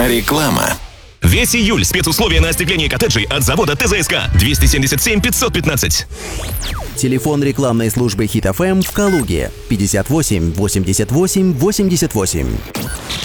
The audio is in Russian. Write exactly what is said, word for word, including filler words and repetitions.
Реклама. Весь июль спецусловия на остекление коттеджей от завода ТЗСК. двести семьдесят семь пятьсот пятнадцать. Телефон рекламной службы Хит эф эм в Калуге пятьдесят восемь восемьдесят восемь восемьдесят восемь.